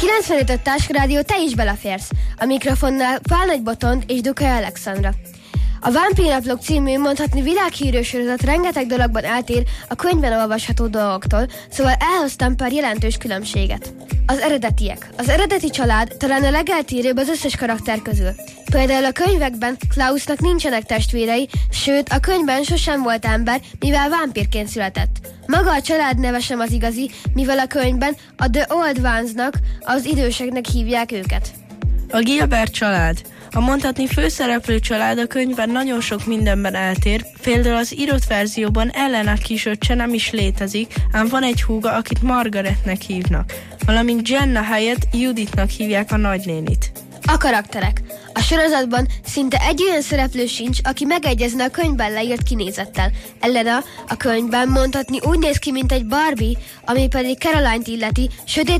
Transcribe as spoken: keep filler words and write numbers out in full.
kilencvenöt öt Táskarádió, te is beleférsz. A mikrofonnál Pál Nagy Botond és Dukai Alexandra. A Vámpírnaplók című mondhatni világhírű sorozat rengeteg dologban eltér a könyvben olvasható dolgoktól, szóval elhoztam pár jelentős különbséget. Az eredetiek. Az eredeti család talán a legeltérőbb az összes karakter közül. Például a könyvekben Klausnak nincsenek testvérei, sőt a könyvben sosem volt ember, mivel vámpírként született. Maga a család neve sem az igazi, mivel a könyvben a The Old Ones-nak, az időseknek hívják őket. A Gilbert család. A mondhatni főszereplő család a könyvben nagyon sok mindenben eltér, például az írott verzióban Ellen kisöccse nem is létezik, ám van egy húga, akit Margaretnek hívnak, valamint Jenna helyett Judithnak hívják a nagynénit. A karakterek. A sorozatban szinte egy olyan szereplő sincs, aki megegyezne a könyvben leírt kinézettel. Elena a könyvben mondhatni úgy néz ki, mint egy Barbie, ami pedig Caroline-t illeti, sötét